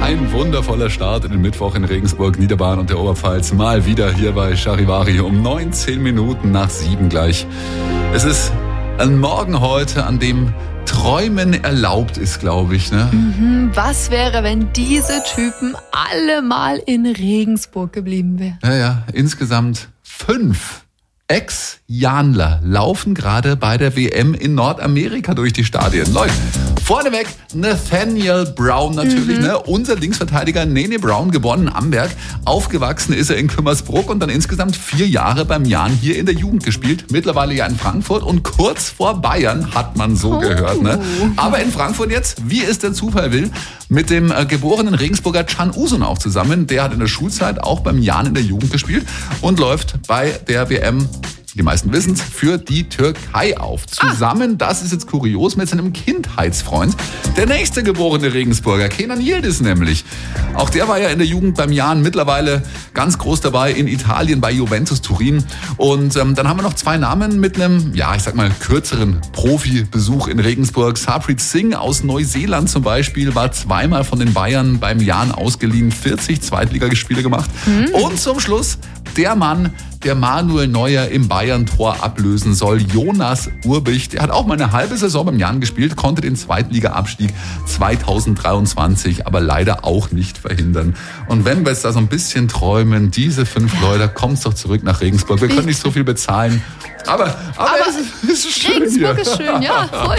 Ein wundervoller Start in den Mittwoch in Regensburg, Niederbayern und der Oberpfalz. Mal wieder hier bei Charivari um 19 Minuten nach 7 gleich. Es ist ein Morgen heute, an dem Träumen erlaubt ist, glaube ich. Ne? Was wäre, wenn diese Typen alle mal in Regensburg geblieben wären? Ja, insgesamt 5 Ex-Janler laufen gerade bei der WM in Nordamerika durch die Stadien. Leute, vorneweg Nathaniel Brown natürlich, ne? Unser Linksverteidiger Nene Brown, geboren in Amberg. Aufgewachsen ist er in Kümmersbruck und dann insgesamt 4 Jahre beim Jan hier in der Jugend gespielt. Mittlerweile ja in Frankfurt und kurz vor Bayern, hat man so gehört. Ne? Aber in Frankfurt jetzt, wie es der Zufall will, mit dem geborenen Regensburger Can Uzun auch zusammen. Der hat in der Schulzeit auch beim Jan in der Jugend gespielt und läuft bei der WM, die meisten wissen es, für die Türkei auf. Zusammen, das ist jetzt kurios, mit seinem Kindheitsfreund, der nächste geborene Regensburger, Kenan Yildiz nämlich. Auch der war ja in der Jugend beim Jan, mittlerweile ganz groß dabei in Italien bei Juventus Turin. Und dann haben wir noch 2 Namen mit einem, kürzeren Profibesuch in Regensburg. Sarpreet Singh aus Neuseeland zum Beispiel war 2-mal von den Bayern beim Jan ausgeliehen, 40 Zweitligaspiele gemacht. Und zum Schluss der Mann, der Manuel Neuer im Bayern-Tor ablösen soll, Jonas Urbich. Der hat auch mal eine halbe Saison beim Jan gespielt, konnte den Zweitliga-Abstieg 2023 aber leider auch nicht verhindern. Und wenn wir jetzt da so ein bisschen träumen, diese 5 Leute, kommt's doch zurück nach Regensburg. Wir können nicht so viel bezahlen, aber es ist schön Regensburg hier. ist schön, ja, voll.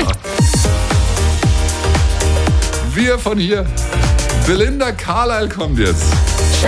Wir von hier. Belinda Carlisle kommt jetzt.